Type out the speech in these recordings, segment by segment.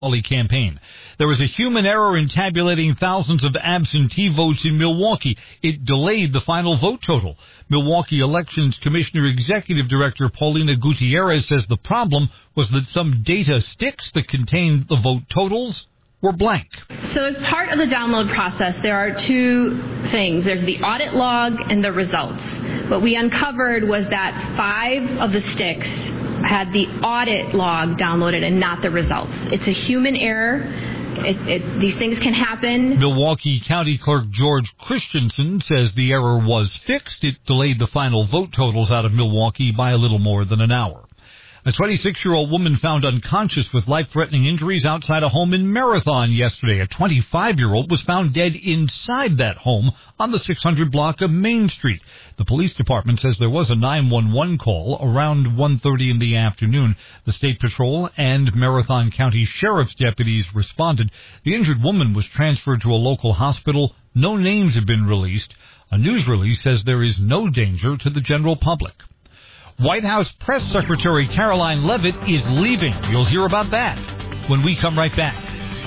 campaign. There was a human error in tabulating thousands of absentee votes in Milwaukee. It delayed the final vote total. Milwaukee Elections Commissioner Executive Director Paulina Gutierrez says the problem was that some data sticks that contained the vote totals were blank. So as part of the download process, there are two things. There's the audit log and the results. What we uncovered was that 5 of the sticks had the audit log downloaded and not the results. It's a human error. These things can happen. Milwaukee County Clerk George Christensen says the error was fixed. It delayed the final vote totals out of Milwaukee by a little more than an hour. A 26-year-old woman found unconscious with life-threatening injuries outside a home in Marathon yesterday. A 25-year-old was found dead inside that home on the 600 block of Main Street. The police department says there was a 911 call around 1:30 in the afternoon. The State Patrol and Marathon County Sheriff's deputies responded. The injured woman was transferred to a local hospital. No names have been released. A news release says there is no danger to the general public. White House Press Secretary Karoline Leavitt is leaving. You'll hear about that when we come right back.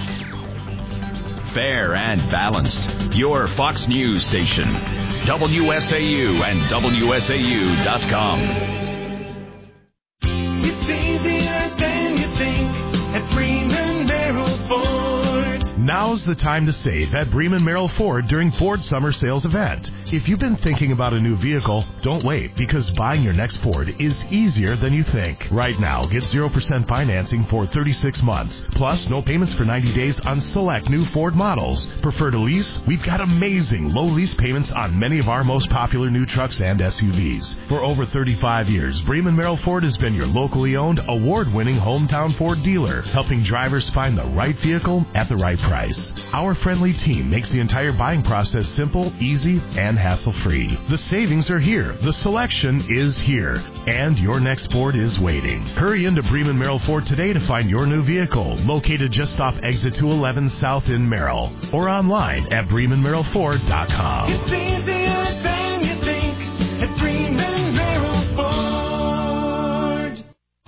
Fair and balanced. Your Fox News station. WSAU and WSAU.com. It's easier than you think at Freeman Merrill Ford. Now's the time to save at Bremen Merrill Ford during Ford Summer Sales Event. If you've been thinking about a new vehicle, don't wait, because buying your next Ford is easier than you think. Right now, get 0% financing for 36 months. Plus, no payments for 90 days on select new Ford models. Prefer to lease? We've got amazing low lease payments on many of our most popular new trucks and SUVs. For over 35 years, Bremen Merrill Ford has been your locally owned, award-winning hometown Ford dealer, helping drivers find the right vehicle at the right price. Our friendly team makes the entire buying process simple, easy, and hassle-free. The savings are here. The selection is here. And your next Ford is waiting. Hurry into Bremen Merrill Ford today to find your new vehicle, located just off Exit 211 South in Merrill, or online at BremenMerrillFord.com. It's easier than you think at Freeman Merrill Ford.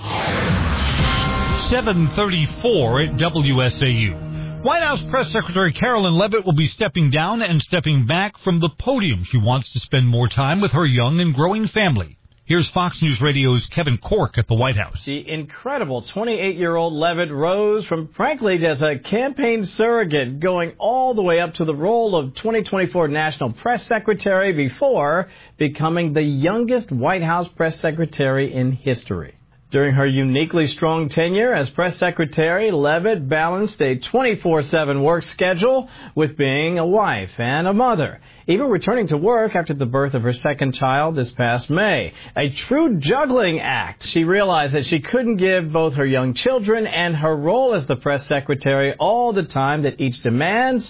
7:34 at WSAU. White House Press Secretary Karoline Leavitt will be stepping down and stepping back from the podium. She wants to spend more time with her young and growing family. Here's Fox News Radio's Kevin Corke at the White House. The incredible 28-year-old Leavitt rose from, frankly, just a campaign surrogate, going all the way up to the role of 2024 National Press Secretary before becoming the youngest White House Press Secretary in history. During her uniquely strong tenure as press secretary, Leavitt balanced a 24/7 work schedule with being a wife and a mother, even returning to work after the birth of her second child this past May. A true juggling act. She realized that she couldn't give both her young children and her role as the press secretary all the time that each demands.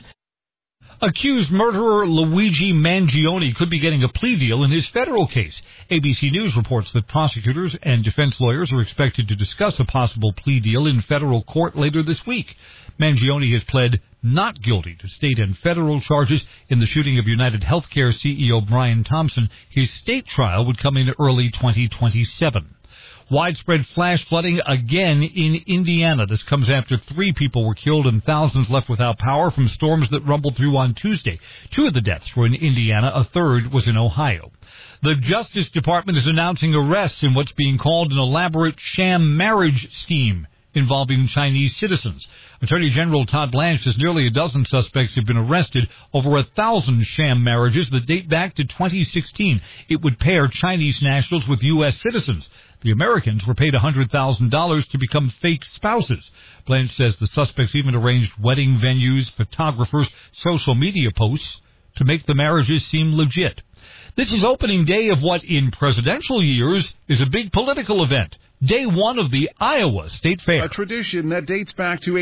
Accused murderer Luigi Mangione could be getting a plea deal in his federal case. ABC News reports that prosecutors and defense lawyers are expected to discuss a possible plea deal in federal court later this week. Mangione has pled not guilty to state and federal charges in the shooting of United Healthcare CEO Brian Thompson. His state trial would come in early 2027. Widespread flash flooding again in Indiana. This comes after 3 people were killed and thousands left without power from storms that rumbled through on Tuesday. 2 of the deaths were in Indiana. A third was in Ohio. The Justice Department is announcing arrests in what's being called an elaborate sham marriage scheme involving Chinese citizens. Attorney General Todd Blanche says nearly a dozen suspects have been arrested. Over 1,000 sham marriages that date back to 2016. It would pair Chinese nationals with U.S. citizens. The Americans were paid $100,000 to become fake spouses. Blanche says the suspects even arranged wedding venues, photographers, social media posts to make the marriages seem legit. This is opening day of what in presidential years is a big political event. Day 1 of the Iowa State Fair. A tradition that dates back to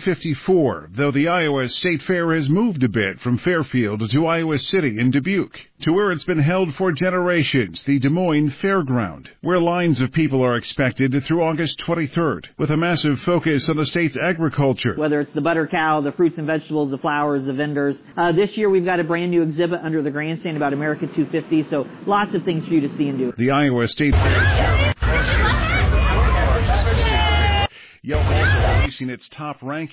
1854, though the Iowa State Fair has moved a bit from Fairfield to Iowa City in Dubuque, to where it's been held for generations, the Des Moines Fairground, where lines of people are expected through August 23rd, with a massive focus on the state's agriculture. Whether it's the butter cow, the fruits and vegetables, the flowers, the vendors. This year we've got a brand new exhibit under the grandstand about America 250, so lots of things for you to see and do. The Iowa State Fair. You'll also increasing its top ranking